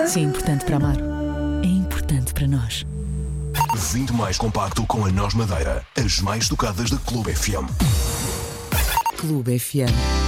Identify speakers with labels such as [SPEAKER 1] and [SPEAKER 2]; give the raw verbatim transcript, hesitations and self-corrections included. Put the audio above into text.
[SPEAKER 1] Se é importante para Amaro, é importante para nós.
[SPEAKER 2] Vinte mais compacto com a Nós Madeira. As mais tocadas da Clube F M.
[SPEAKER 1] Clube F M.